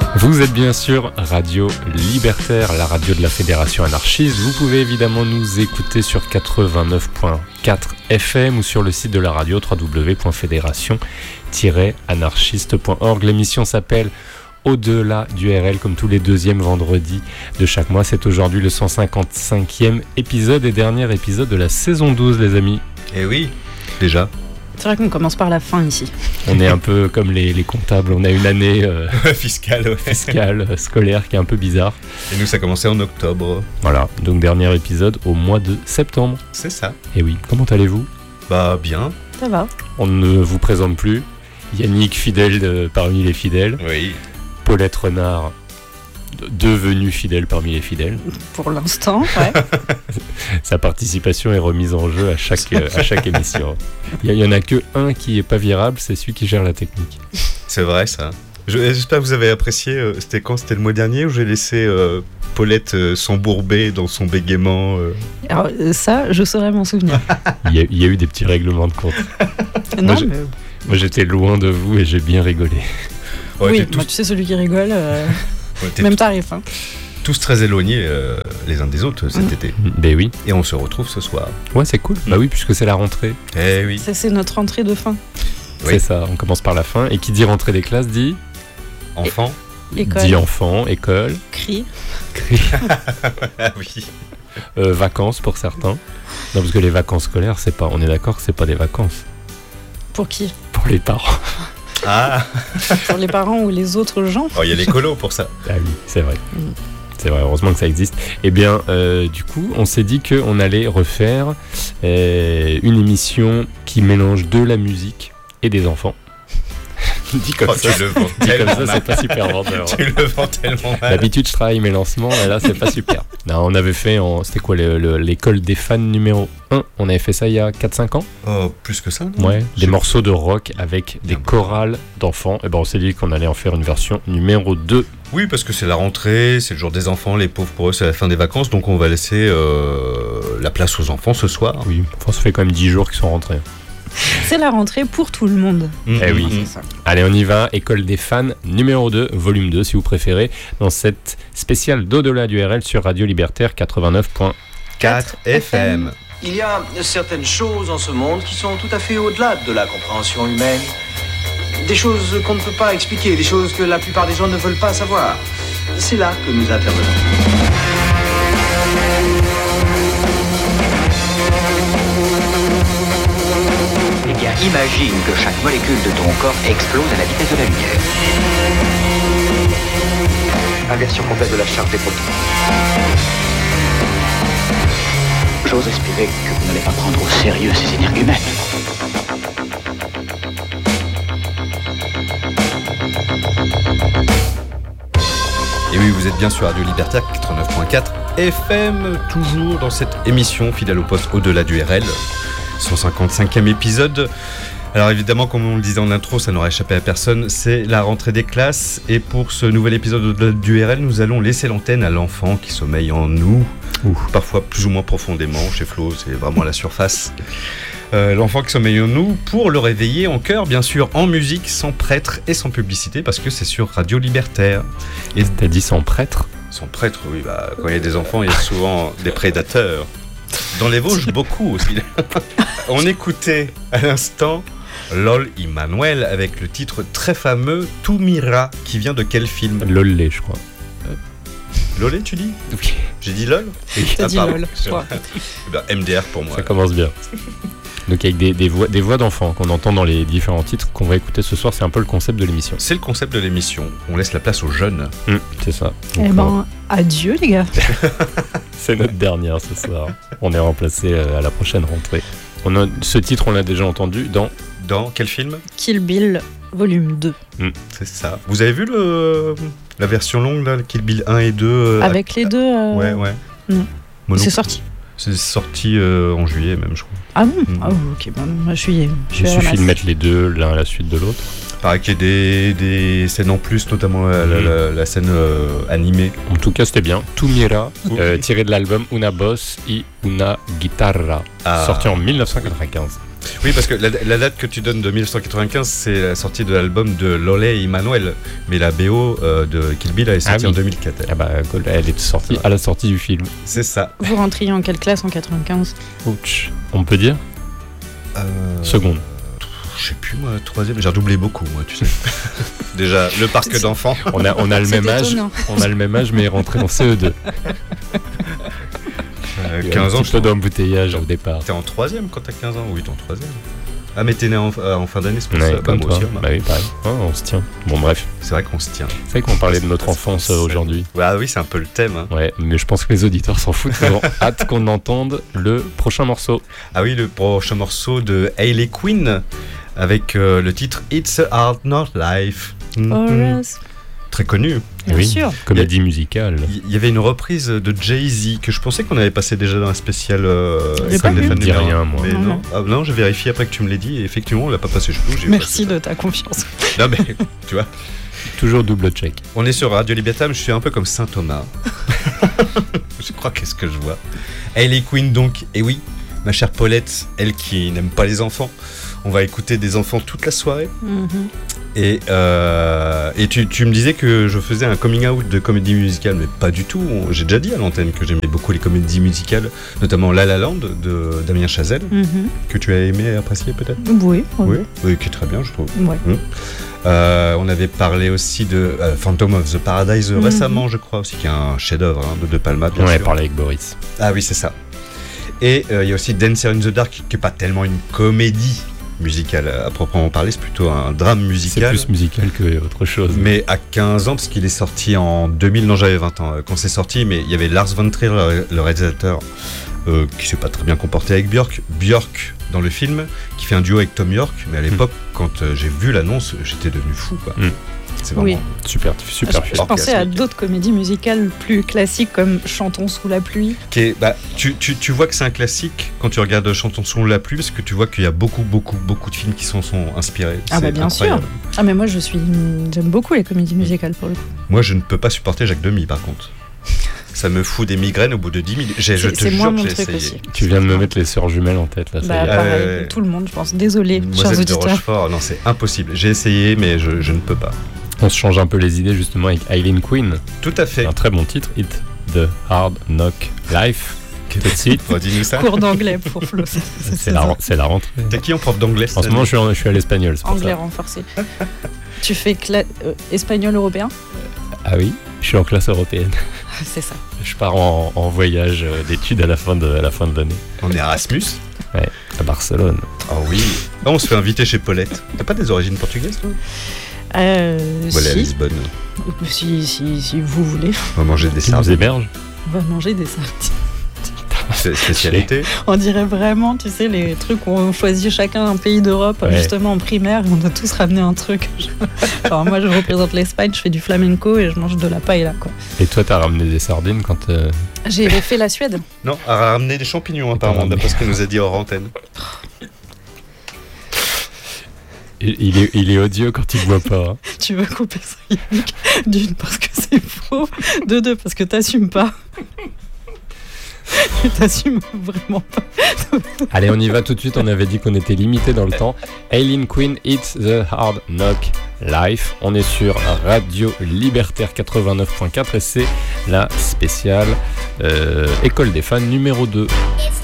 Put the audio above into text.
Vous êtes bien sûr Radio Libertaire, la radio de la Fédération Anarchiste. Vous pouvez évidemment nous écouter sur 89.4 FM ou sur le site de la radio www.fédération-anarchiste.org. L'émission s'appelle Au-delà du RL, comme tous les deuxièmes vendredis de chaque mois. C'est aujourd'hui le 155e épisode et dernier épisode de la saison 12, les amis. Eh oui, déjà. C'est vrai qu'on commence par la fin ici. On est un peu comme les comptables, on a une année fiscale scolaire qui est un peu bizarre. Et nous, ça a commencé en octobre. Voilà, donc dernier épisode au mois de septembre. C'est ça. Et oui, comment allez-vous ? Bah bien. Ça va. On ne vous présente plus. Yannick, fidèle parmi les fidèles. Oui. Paulette Renard, devenu fidèle parmi les fidèles. Pour l'instant, ouais. Sa participation est remise en jeu à chaque émission. Il y en a que un qui est pas virable, c'est celui qui gère la technique. C'est vrai ça. J'espère que vous avez apprécié. C'était quand ? C'était le mois dernier où j'ai laissé Paulette s'embourber dans son bégaiement. Alors ça, je saurais m'en souvenir. Il y a eu des petits règlements de compte. Non, Moi j'étais loin de vous et j'ai bien rigolé. Ouais, oui, moi, tu sais, celui qui rigole, même tarif. Hein. Tous très éloignés les uns des autres cet été. Ben oui. Et on se retrouve ce soir. Ouais, c'est cool. Bah oui, puisque c'est la rentrée. Eh oui. Ça, c'est notre rentrée de fin. C'est ça, on commence par la fin. Et qui dit rentrée des classes dit enfant. École. Dit enfant, école. Cri. Ah oui. Vacances pour certains. Non, parce que les vacances scolaires, c'est pas. On est d'accord que c'est pas des vacances. Pour qui ? Pour les parents. Ah. Pour les parents ou les autres gens. Oh, il y a les colos pour ça. Ah oui, c'est vrai. C'est vrai, heureusement que ça existe. Eh bien, du coup, on s'est dit qu'on allait refaire une émission qui mélange de la musique et des enfants. Dit comme ça, tu le vends c'est pas super vendeur. Tu le vends tellement mal. D'habitude, je travaille mes lancements, et là, c'est pas super. Non, on avait fait, c'était quoi, l'école des fans numéro 1. On avait fait ça il y a 4-5 ans. Oh, plus que ça, non ? Ouais, des morceaux de rock avec des chorales d'enfants. Et ben, on s'est dit qu'on allait en faire une version numéro 2. Oui, parce que c'est la rentrée, c'est le jour des enfants, les pauvres pour eux, c'est la fin des vacances, donc on va laisser la place aux enfants ce soir. Oui, enfin, ça fait quand même 10 jours qu'ils sont rentrés. C'est la rentrée pour tout le monde. Eh oui. C'est ça. Allez, on y va. École des fans numéro 2, volume 2, si vous préférez, dans cette spéciale d'Au-delà du RL sur Radio Libertaire 89.4 FM. Il y a certaines choses en ce monde qui sont tout à fait au-delà de la compréhension humaine. Des choses qu'on ne peut pas expliquer, des choses que la plupart des gens ne veulent pas savoir. C'est là que nous intervenons. Eh bien, imagine que chaque molécule de ton corps explose à la vitesse de la lumière. Inversion complète de la charge des protons. J'ose espérer que vous n'allez pas prendre au sérieux ces énergumènes. Et oui, vous êtes bien sur Radio Libertaire 89.4 FM, toujours dans cette émission fidèle au poste Au-delà du RL, 155e épisode. Alors évidemment, comme on le disait en intro, ça n'aura échappé à personne, c'est la rentrée des classes. Et pour ce nouvel épisode Au-delà du RL, nous allons laisser l'antenne à l'enfant qui sommeille en nous, parfois plus ou moins profondément. Chez Flo, c'est vraiment à la surface. L'enfant qui sommeille en nous, pour le réveiller en chœur, bien sûr, en musique, sans prêtre et sans publicité, parce que c'est sur Radio Libertaire. Et t'as dit sans prêtre ? Sans prêtre, oui, bah, quand il y a des enfants, il y a souvent des prédateurs. Dans les Vosges, beaucoup aussi. On écoutait à l'instant Lol Emmanuel avec le titre très fameux Tu Mira, qui vient de quel film ? Lolé, je crois. Lolé, tu dis ? Oui. J'ai dit LOL ? T'as dit pardon. LOL. Ouais. Eh ben, MDR pour moi. Ça commence bien. Donc avec des voix d'enfants qu'on entend dans les différents titres qu'on va écouter ce soir, c'est un peu le concept de l'émission. C'est le concept de l'émission. On laisse la place aux jeunes. C'est ça. Eh ben, adieu les gars. C'est notre dernière ce soir. On est remplacé à la prochaine rentrée. Ce titre, on l'a déjà entendu Dans quel film ? Kill Bill, volume 2. C'est ça. Vous avez vu la version longue, là, Kill Bill 1 et 2 Avec les deux Ouais. Non. Mono. C'est sorti. C'est sorti en juillet même, je crois. Ah bon Ah ok, bon, moi je suis Il suffit de mettre les deux l'un à la suite de l'autre. Pareil qu'il y a des scènes en plus, notamment la scène animée. En tout cas, c'était bien. Tu Mira, tiré de l'album Una Voz y Una Guitarra, sorti en 1995. Oui, parce que la date que tu donnes de 1995, c'est la sortie de l'album de Lolé et Manuel. Mais la BO de Kill Bill elle est sortie en 2004. Ah bah, elle est sortie à la sortie du film. C'est ça. Vous rentriez en quelle classe en 95? Ouch. On peut dire seconde. Je sais plus, moi, troisième. J'ai redoublé beaucoup, moi, tu sais. Déjà, le parc d'enfants. On a le même âge. Étonnant. On a le même âge, mais rentré en CE2. 15 ans, je te donne embouteillage au départ. T'es en troisième quand t'as 15 ans? Oui, t'es en troisième. Ah, mais t'es né en fin d'année, c'est pour Ouais, ça. comme moi toi. aussi, Bah oui, pareil. Oh, on se tient. Bon, bref. c'est vrai qu'on se tient. C'est vrai qu'on parlait de notre enfance aujourd'hui. Ah oui, c'est un peu le thème. Hein. Ouais, mais je pense que les auditeurs s'en foutent. Ils ont hâte qu'on entende le prochain morceau. Ah oui, le prochain morceau de Hayley Quinn avec le titre It's a Hard Knock Life. Horace. Très connu. Bien oui, sûr. comédie musicale. Il y avait une reprise de Jay-Z que je pensais qu'on avait passé déjà dans un spécial. J'ai École pas des vu. fans Dis numéro rien, un. moi. Mais Non, non, non. Ah, non, j'ai vérifié après que tu me l'as dit et effectivement, on l'a pas passé chez nous. Merci de ta confiance. Non, mais tu vois, Toujours double check. on est sur Radio Libertam, je suis un peu comme Saint Thomas. Je crois qu'est-ce que je vois. Hayley Quinn, donc, et oui, ma chère Paulette, elle qui n'aime pas les enfants, on va écouter des enfants toute la soirée. Mhm. Et tu me disais que je faisais un coming out de comédie musicale, mais pas du tout. J'ai déjà dit à l'antenne que j'aimais beaucoup les comédies musicales, notamment La La Land de Damien Chazelle, Mhm. que tu as aimé et apprécié peut-être. Oui, oui. Oui, qui est très bien, je trouve. Ouais. On avait parlé aussi de Phantom of the Paradise récemment, je crois aussi, qui est un chef-d'œuvre de De Palma, bien On avait sûr. parlé avec Boris. Ah oui, c'est ça. Et il y a aussi Dancer in the Dark, qui n'est pas tellement une comédie musicale à proprement parler, c'est plutôt un drame C'est musical. plus musical que autre chose. Mais à 15 ans, parce qu'il est sorti en 2000, non j'avais 20 ans quand c'est sorti, mais il y avait Lars von Trier, le réalisateur, qui s'est pas très bien comporté avec Björk. Björk, dans le film, qui fait un duo avec Tom York, mais à l'époque, quand j'ai vu l'annonce, j'étais devenu fou, quoi. C'est vraiment Oui. Super Je film. pensais à d'autres comédies musicales plus classiques comme Chantons sous la pluie. tu vois que c'est un classique quand tu regardes Chantons sous la pluie, parce que tu vois qu'il y a beaucoup de films qui sont inspirés. Ah bah C'est bien incroyable. sûr. Ah mais moi j'aime beaucoup les comédies musicales pour le coup. Moi, je ne peux pas supporter Jacques Demy, par contre. Ça me fout des migraines au bout de 10 minutes. Je te C'est jure moi que mon j'ai truc essayé. aussi. Tu viens de me mettre les sœurs jumelles en tête là. Ça Bah y est. pareil, ouais. tout le monde je pense. Désolé, chers Demoiselle de auditeurs. Rochefort, non, c'est impossible. J'ai essayé, mais je ne peux pas. On se change un peu les idées justement avec Hayley Quinn. Tout à fait. Un très bon titre, It's the Hard Knock Life. Tout de suite. Redis-nous ça. Cours d'anglais pour Flo. C'est la rentrée. T'es qui en prof d'anglais En ce moment, je suis à l'espagnol. C'est pour Anglais ça. renforcé. Tu fais espagnol européen? Ah oui, je suis en classe européenne. C'est ça. Je pars en voyage d'études à la fin de l'année. On est Erasmus. Ouais, à Barcelone. Oh oui. Ah, on se fait inviter chez Paulette. T'as pas des origines portugaises, toi? Voilà, à Si. Lisbonne. Si vous voulez, On va manger des Tu nous sardines. héberges? on va manger des sardines. C'est spécialité. On dirait vraiment, tu sais, les trucs où on choisit chacun un pays d'Europe, Ouais. justement en primaire, et on doit tous ramener un truc. Alors moi, je représente l'Espagne, je fais du flamenco et je mange de la paella, quoi. Et toi, t'as ramené des sardines quand. J'ai fait la Suède. Non, à ramener des champignons, apparemment, d'après ce qu'il nous a dit hors antenne. Il est odieux quand il voit pas. Hein. Tu veux couper ça, Yannick? D'une, parce que c'est faux. De deux, parce que t'assumes pas. Et t'assumes vraiment pas. Allez, on y va tout de suite. On avait dit qu'on était limité dans le temps. Hayley Quinn, It's the Hard Knock Life. On est sur Radio Libertaire 89.4 et c'est la spéciale École des fans numéro 2.